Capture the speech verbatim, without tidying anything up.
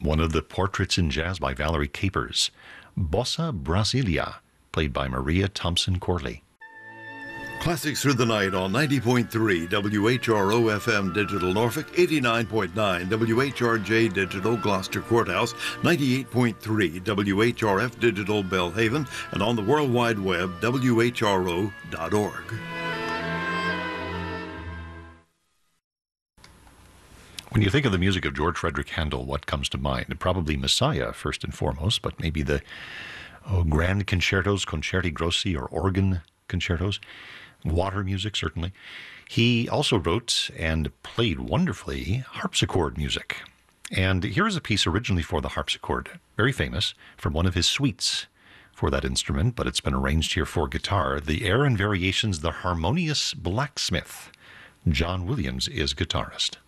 one of the portraits in jazz by Valerie Capers, Bossa Brasilia, played by Maria Thompson Corley. Classics Through the Night on ninety point three W H R O F M Digital Norfolk, eighty-nine point nine W H R J Digital Gloucester Courthouse, ninety-eight point three W H R F Digital Belhaven, and on the World Wide Web, W H R O dot org. When you think of the music of George Frederick Handel, what comes to mind? Probably Messiah, first and foremost, but maybe the oh, grand concertos, concerti grossi, or organ concertos. Water music, certainly. He also wrote and played wonderfully harpsichord music. And here is a piece originally for the harpsichord, very famous, from one of his suites for that instrument, but it's been arranged here for guitar. The air and variations, The Harmonious Blacksmith. John Williams is guitarist.